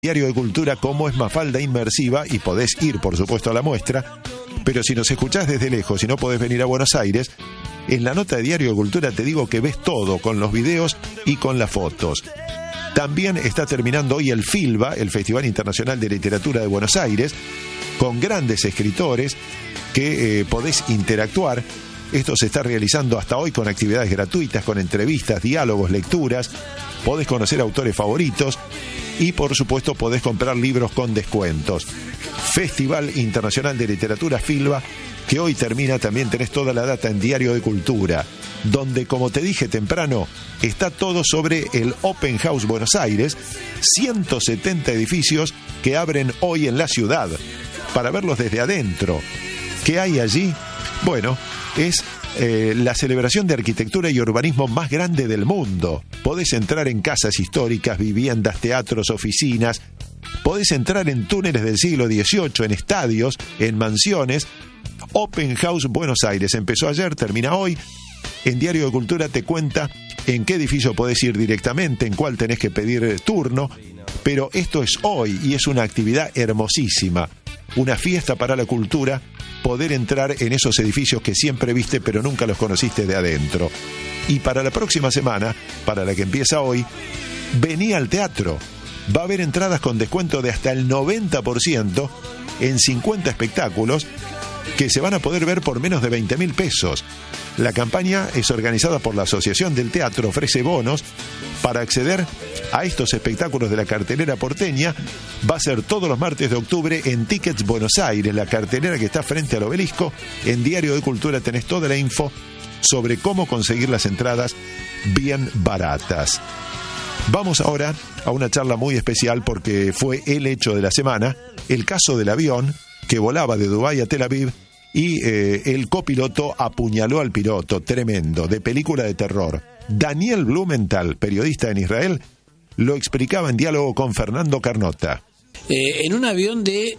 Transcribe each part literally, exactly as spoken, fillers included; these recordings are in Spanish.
Diario de Cultura cómo es Mafalda inmersiva y podés ir, por supuesto, a la muestra. Pero si nos escuchás desde lejos y no podés venir a Buenos Aires, en la nota de Diario de Cultura te digo que ves todo, con los videos y con las fotos. También está terminando hoy el FILBA, el Festival Internacional de Literatura de Buenos Aires, con grandes escritores que eh, podés interactuar. Esto se está realizando hasta hoy con actividades gratuitas, con entrevistas, diálogos, lecturas. Podés conocer autores favoritos y, por supuesto, podés comprar libros con descuentos. Festival Internacional de Literatura FILBA, que hoy termina. También tenés toda la data en Diario de Cultura, donde, como te dije temprano, está todo sobre el Open House Buenos Aires, ciento setenta edificios que abren hoy en la ciudad, para verlos desde adentro. ¿Qué hay allí? Bueno, es eh, la celebración de arquitectura y urbanismo más grande del mundo. Podés entrar en casas históricas, viviendas, teatros, oficinas. Podés entrar en túneles del siglo dieciocho, en estadios, en mansiones. Open House Buenos Aires empezó ayer, termina hoy. En Diario de Cultura te cuenta en qué edificio podés ir directamente, en cuál tenés que pedir turno. Pero esto es hoy y es una actividad hermosísima. Una fiesta para la cultura, poder entrar en esos edificios que siempre viste pero nunca los conociste de adentro. Y para la próxima semana, para la que empieza hoy, vení al teatro. Va a haber entradas con descuento de hasta el noventa por ciento en cincuenta espectáculos que se van a poder ver por menos de veinte mil pesos. La campaña es organizada por la Asociación del Teatro, ofrece bonos para acceder a estos espectáculos de la cartelera porteña. Va a ser todos los martes de octubre en Tickets Buenos Aires, la cartelera que está frente al Obelisco. En Diario de Cultura tenés toda la info sobre cómo conseguir las entradas bien baratas. Vamos ahora a una charla muy especial porque fue el hecho de la semana, el caso del avión que volaba de Dubái a Tel Aviv y eh, el copiloto apuñaló al piloto, tremendo, de película de terror. Daniel Blumenthal, periodista en Israel, lo explicaba en diálogo con Fernando Carnota. Eh, en un avión de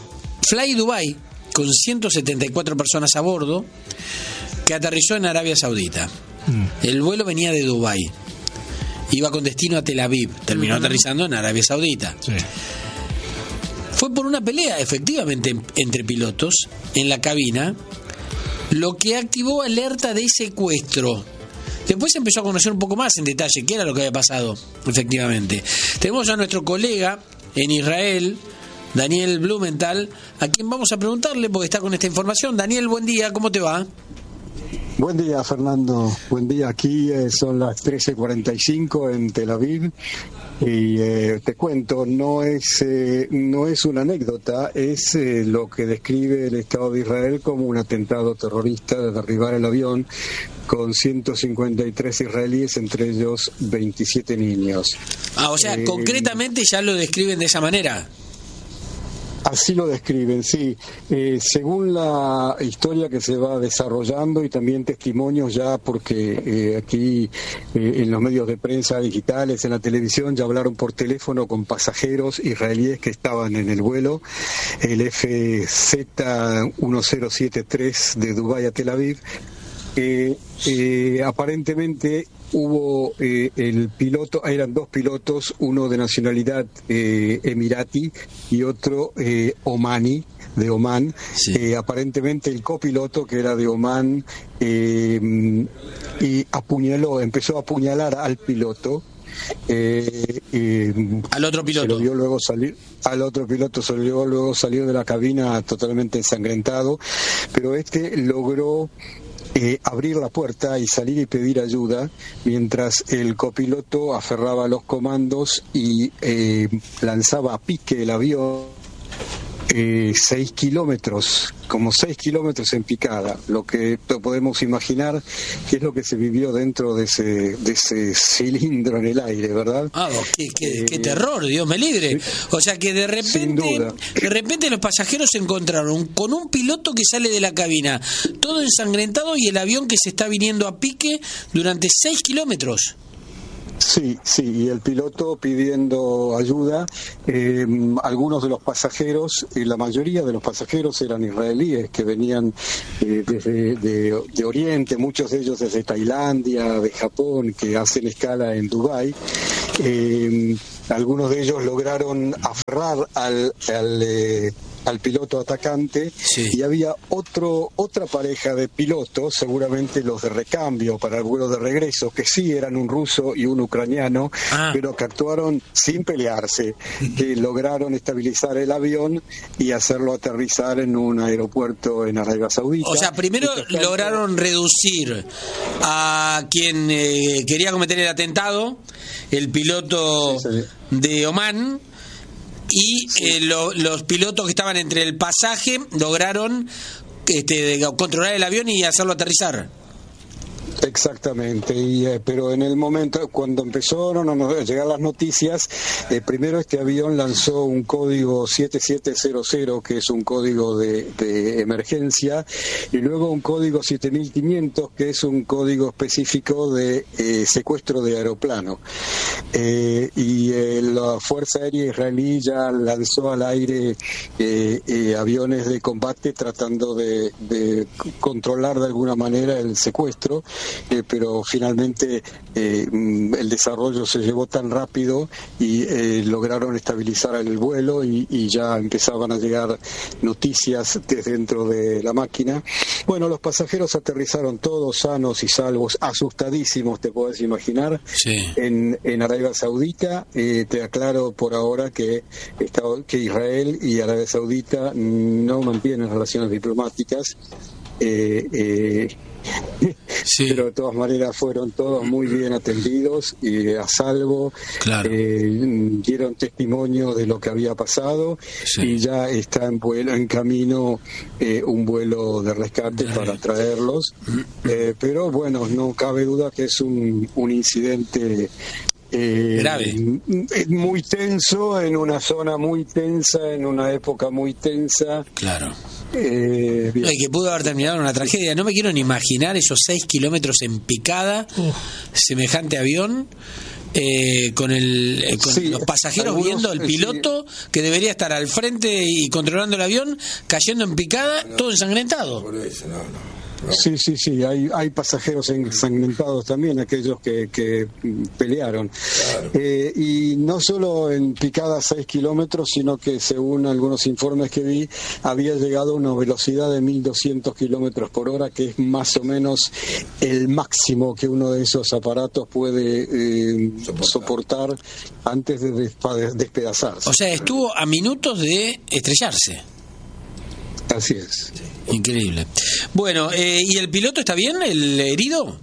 Fly Dubai, con ciento setenta y cuatro personas a bordo, que aterrizó en Arabia Saudita. Mm. El vuelo venía de Dubái, iba con destino a Tel Aviv, terminó mm. aterrizando en Arabia Saudita. Sí. Fue por una pelea, efectivamente, entre pilotos en la cabina, lo que activó alerta de secuestro. Después se empezó a conocer un poco más en detalle qué era lo que había pasado, efectivamente. Tenemos a nuestro colega en Israel, Daniel Blumenthal, a quien vamos a preguntarle porque está con esta información. Daniel, buen día, ¿cómo te va? Buen día, Fernando. Buen día. Aquí eh, son las trece cuarenta y cinco en Tel Aviv y eh, te cuento, no es eh, no es una anécdota, es eh, lo que describe el Estado de Israel como un atentado terrorista de derribar el avión con ciento cincuenta y tres israelíes, entre ellos veintisiete niños. Ah, o sea, eh, concretamente ya lo describen de esa manera. Así lo describen, sí. Eh, según la historia que se va desarrollando y también testimonios ya, porque eh, aquí eh, en los medios de prensa digitales, en la televisión, ya hablaron por teléfono con pasajeros israelíes que estaban en el vuelo, el F Z mil setenta y tres de Dubái a Tel Aviv. Eh, eh, aparentemente hubo eh, el piloto, eran dos pilotos, uno de nacionalidad eh, emirati y otro eh, omani, de Omán. Sí. Eh, aparentemente el copiloto, que era de Omán, eh, y apuñaló, empezó a apuñalar al piloto. Eh, eh, al otro piloto. Se lo vio luego salir, al otro piloto se lo vio luego salir de la cabina totalmente ensangrentado, pero este logró Eh, abrir la puerta y salir y pedir ayuda, mientras el copiloto aferraba los comandos y eh, lanzaba a pique el avión eh, seis kilómetros, como seis kilómetros en picada, lo que podemos imaginar que es lo que se vivió dentro de ese de ese cilindro en el aire, ¿verdad? Ah, qué, qué, eh, qué terror, Dios me libre. O sea que de repente, de repente los pasajeros se encontraron con un piloto que sale de la cabina, todo ensangrentado, y el avión que se está viniendo a pique durante seis kilómetros. Sí, sí, y el piloto pidiendo ayuda. Eh, algunos de los pasajeros, y la mayoría de los pasajeros eran israelíes que venían eh, desde de, de Oriente, muchos de ellos desde Tailandia, de Japón, que hacen escala en Dubái. Eh, algunos de ellos lograron aferrar al, al eh, al piloto atacante, sí. Y había otro otra pareja de pilotos, seguramente los de recambio para el vuelo de regreso, que sí eran un ruso y un ucraniano, ah. pero que actuaron sin pelearse, que lograron estabilizar el avión y hacerlo aterrizar en un aeropuerto en Arabia Saudita. O sea, primero lograron reducir a quien eh, quería cometer el atentado, el piloto sí, sí. de Omán, y sí. eh, lo, los pilotos que estaban entre el pasaje lograron este, de, controlar el avión y hacerlo aterrizar. Exactamente, y, eh, pero en el momento cuando empezaron a llegar las noticias, eh, primero este avión lanzó un código siete siete cero cero, que es un código de, de emergencia, y luego un código siete mil quinientos, que es un código específico de eh, secuestro de aeroplano. Eh, y eh, la Fuerza Aérea Israelí ya lanzó al aire eh, eh, aviones de combate tratando de, de controlar de alguna manera el secuestro. Eh, pero finalmente eh, el desarrollo se llevó tan rápido y eh, lograron estabilizar el vuelo y, y ya empezaban a llegar noticias desde dentro de la máquina. Bueno, los pasajeros aterrizaron todos sanos y salvos, asustadísimos, te puedes imaginar, sí. en, en Arabia Saudita. Eh, te aclaro por ahora que, que Israel y Arabia Saudita no mantienen relaciones diplomáticas. Eh, eh, sí. Pero de todas maneras fueron todos muy bien atendidos y a salvo, claro. eh, dieron testimonio de lo que había pasado, sí. y ya está en vuelo, en camino eh, un vuelo de rescate Ay. para traerlos, eh, pero bueno, no cabe duda que es un, un incidente Eh, grave, muy tenso, en una zona muy tensa, en una época muy tensa. Claro. Eh, no, y que pudo haber terminado en una tragedia. No me quiero ni imaginar esos seis kilómetros en picada, Uf. semejante avión, eh, con, el, eh, con sí, los pasajeros algunos, viendo el piloto sí. que debería estar al frente y controlando el avión, cayendo en picada, no, todo ensangrentado. Por eso, no, no. Sí, sí, sí, hay, hay pasajeros ensangrentados también, aquellos que, que pelearon. Claro. Eh, y no solo en picada seis kilómetros, sino que según algunos informes que vi, había llegado a una velocidad de mil doscientos kilómetros por hora, que es más o menos el máximo que uno de esos aparatos puede eh, soportar. soportar antes de despedazarse. O sea, estuvo a minutos de estrellarse. Así es. Increíble. Bueno, eh, ¿y el piloto está bien, el herido?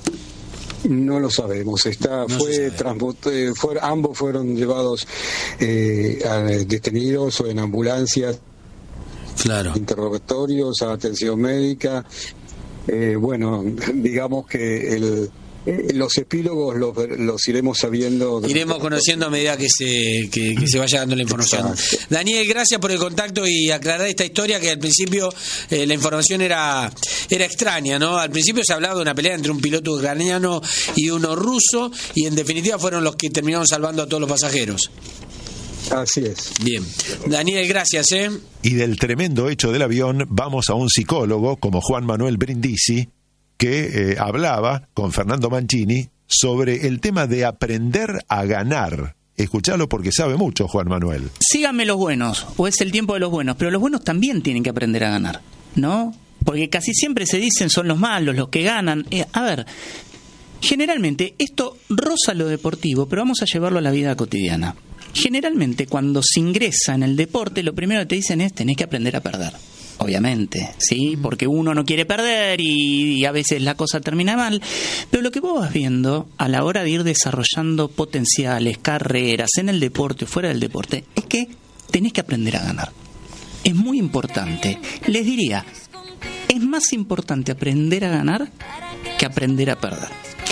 No lo sabemos. Está, no fue, transbot- fue ambos fueron llevados eh, a, detenidos o en ambulancias, claro, interrogatorios, a atención médica. Eh, bueno, digamos que el Eh, los epílogos los, los iremos sabiendo. Iremos conociendo a medida que se que, que se vaya dando la información. Exacto. Daniel, gracias por el contacto y aclarar esta historia que al principio eh, la información era era extraña, ¿no? Al principio se hablaba de una pelea entre un piloto ucraniano y uno ruso y en definitiva fueron los que terminaron salvando a todos los pasajeros. Así es. Bien. Daniel, gracias, ¿eh? Y del tremendo hecho del avión vamos a un psicólogo como Juan Manuel Brindisi, que eh, hablaba con Fernando Mancini sobre el tema de aprender a ganar. Escuchalo porque sabe mucho Juan Manuel. Síganme los buenos, o es el tiempo de los buenos, pero los buenos también tienen que aprender a ganar, ¿no? Porque casi siempre se dicen son los malos, los que ganan. Eh, a ver, generalmente esto roza lo deportivo, pero vamos a llevarlo a la vida cotidiana. Generalmente cuando se ingresa en el deporte, lo primero que te dicen es tenés que aprender a perder. Obviamente, ¿sí? Porque uno no quiere perder y, y a veces la cosa termina mal. Pero lo que vos vas viendo a la hora de ir desarrollando potenciales, carreras, en el deporte o fuera del deporte, es que tenés que aprender a ganar. Es muy importante. Les diría, es más importante aprender a ganar que aprender a perder.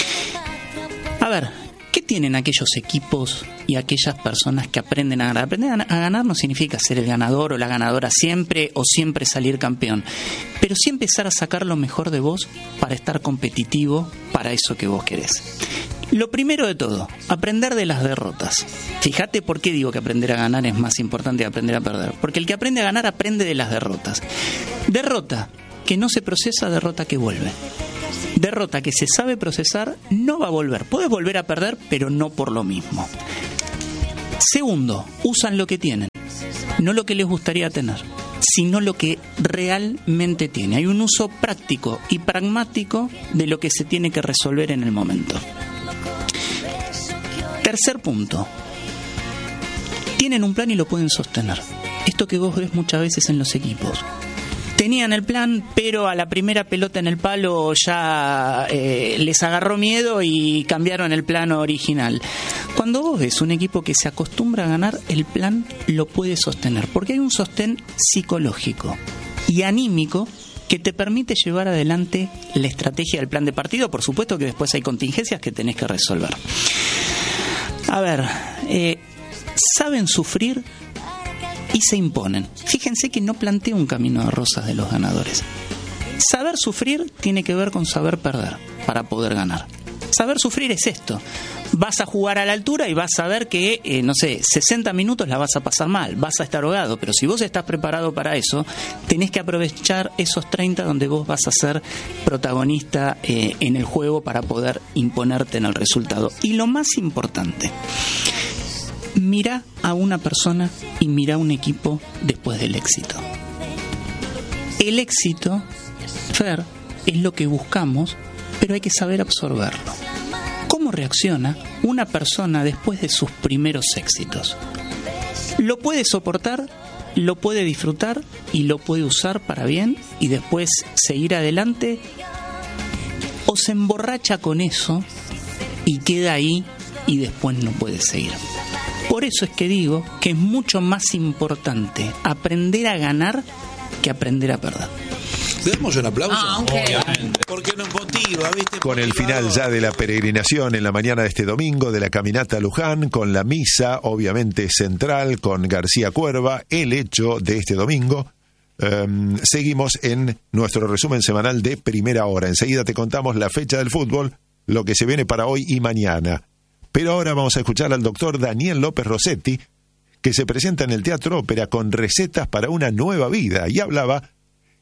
A ver, ¿qué tienen aquellos equipos y aquellas personas que aprenden a ganar? Aprender a ganar no significa ser el ganador o la ganadora siempre o siempre salir campeón, pero sí empezar a sacar lo mejor de vos para estar competitivo para eso que vos querés. Lo primero de todo, aprender de las derrotas. Fíjate por qué digo que aprender a ganar es más importante que aprender a perder. Porque el que aprende a ganar aprende de las derrotas. Derrota que no se procesa, derrota que vuelve. Derrota que se sabe procesar, no va a volver. Puedes volver a perder, pero no por lo mismo. Segundo, usan lo que tienen. No lo que les gustaría tener, sino lo que realmente tiene. Hay un uso práctico y pragmático de lo que se tiene que resolver en el momento. Tercer punto. Tienen un plan y lo pueden sostener. Esto que vos ves muchas veces en los equipos. Tenían el plan, pero a la primera pelota en el palo ya eh, les agarró miedo y cambiaron el plan original. Cuando vos ves un equipo que se acostumbra a ganar, el plan lo puede sostener, porque hay un sostén psicológico y anímico que te permite llevar adelante la estrategia del plan de partido. Por supuesto que después hay contingencias que tenés que resolver. A ver, eh, saben sufrir y se imponen. Fíjense que no planteo un camino de rosas de los ganadores. Saber sufrir tiene que ver con saber perder para poder ganar. Saber sufrir es esto. Vas a jugar a la altura y vas a ver que, eh, no sé, sesenta minutos la vas a pasar mal, vas a estar ahogado, pero si vos estás preparado para eso, tenés que aprovechar esos treinta donde vos vas a ser protagonista eh, en el juego para poder imponerte en el resultado. Y lo más importante, mirá a una persona y mirá a un equipo después del éxito. El éxito, Fer, es lo que buscamos, pero hay que saber absorberlo. ¿Cómo reacciona una persona después de sus primeros éxitos? Lo puede soportar, lo puede disfrutar y lo puede usar para bien y después seguir adelante, o se emborracha con eso y queda ahí y después no puede seguir. Por eso es que digo que es mucho más importante aprender a ganar que aprender a perder. ¿Le damos un aplauso? Ah, okay. Obviamente. Porque nos motiva, ¿viste? Con el final ya de la peregrinación en la mañana de este domingo, de la caminata a Luján, con la misa, obviamente central, con García Cuerva, el hecho de este domingo. Um, seguimos en nuestro resumen semanal de Primera Hora. Enseguida te contamos la fecha del fútbol, lo que se viene para hoy y mañana. Pero ahora vamos a escuchar al doctor Daniel López Rossetti, que se presenta en el Teatro Ópera con recetas para una nueva vida, y hablaba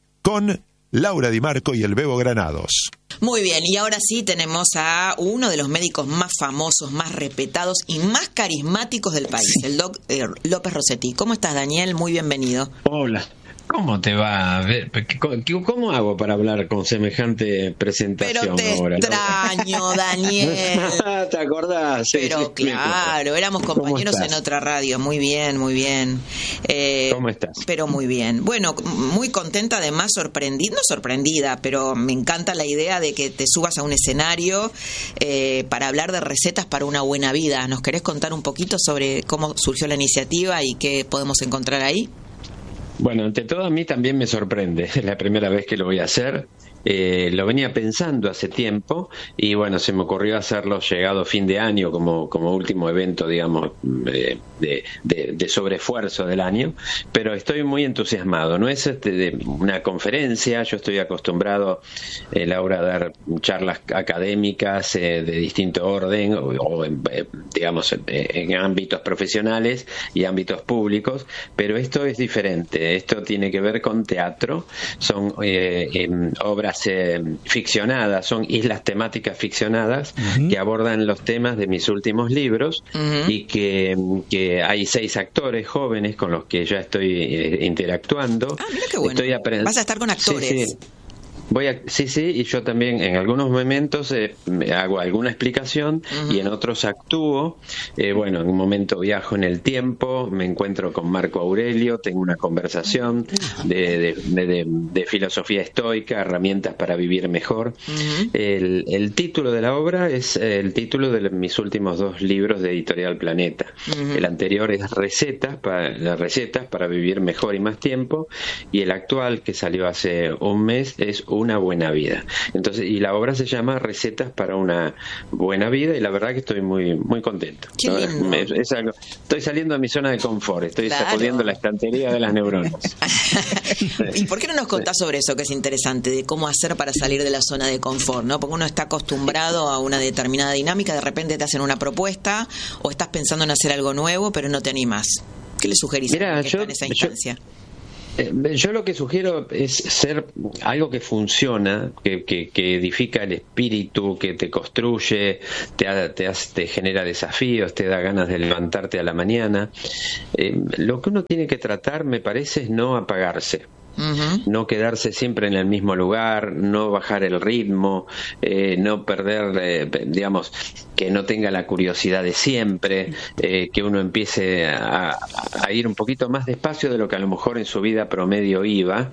con Laura Di Marco y el Bebo Granados. Muy bien, y ahora sí tenemos a uno de los médicos más famosos, más respetados y más carismáticos del país, sí. el doc eh, López Rossetti. ¿Cómo estás, Daniel? Muy bienvenido. Hola. ¿Cómo te va a ver? ¿Cómo hago para hablar con semejante presentación? Pero te ahora, extraño, ¿no? Daniel. ¿Te acordás? Sí, Pero sí, claro, éramos compañeros en otra radio. Muy bien, muy bien. Eh, ¿Cómo estás? Pero muy bien. Bueno, muy contenta, además sorprendida, no sorprendida, pero me encanta la idea de que te subas a un escenario eh, para hablar de recetas para una buena vida. ¿Nos querés contar un poquito sobre cómo surgió la iniciativa y qué podemos encontrar ahí? Bueno, ante todo a mí también me sorprende, es la primera vez que lo voy a hacer. Eh, lo venía pensando hace tiempo y bueno, se me ocurrió hacerlo llegado fin de año como, como último evento, digamos, eh, de, de, de sobreesfuerzo del año, pero estoy muy entusiasmado. No es este de una conferencia, yo estoy acostumbrado, eh, Laura, a dar charlas académicas eh, de distinto orden o, o en, eh, digamos en, en ámbitos profesionales y ámbitos públicos, pero esto es diferente. Esto tiene que ver con teatro, son eh, en obras Eh, ficcionadas, son islas temáticas ficcionadas uh-huh. que abordan los temas de mis últimos libros uh-huh. y que, que hay seis actores jóvenes con los que ya estoy eh, interactuando. Ah, mira qué bueno. Estoy aprend- Vas a estar con actores. Sí, sí. Voy a, sí, sí, y yo también en algunos momentos eh, hago alguna explicación uh-huh. y en otros actúo. Eh, bueno, en un momento viajo en el tiempo, me encuentro con Marco Aurelio, tengo una conversación de, de, de, de, de filosofía estoica, herramientas para vivir mejor. Uh-huh. El, el título de la obra es el título de mis últimos dos libros de Editorial Planeta. Uh-huh. El anterior es Recetas para, las recetas para vivir mejor y más tiempo, y el actual, que salió hace un mes, es una buena vida. Entonces, y la obra se llama Recetas para una buena vida, y la verdad que estoy muy muy contento. Qué lindo. Me- es algo- estoy saliendo de mi zona de confort, estoy Claro. sacudiendo la estantería de las neuronas. ¿Y por qué no nos contás sobre eso, que es interesante, de cómo hacer para salir de la zona de confort, ¿no? Porque uno está acostumbrado a una determinada dinámica, de repente te hacen una propuesta o estás pensando en hacer algo nuevo, pero no te animás. ¿Qué le sugerís Mirá, a alguien que yo- está en esa yo- instancia? Eh, Yo lo que sugiero es ser algo que funciona, que, que, que edifica el espíritu, que te construye, te, ha- te, hace- te genera desafíos, te da ganas de levantarte a la mañana. Eh, lo que uno tiene que tratar, me parece, es no apagarse. Ujú. No quedarse siempre en el mismo lugar, no bajar el ritmo, eh, no perder, eh, digamos, que no tenga la curiosidad de siempre, eh, que uno empiece a, a ir un poquito más despacio de lo que a lo mejor en su vida promedio iba,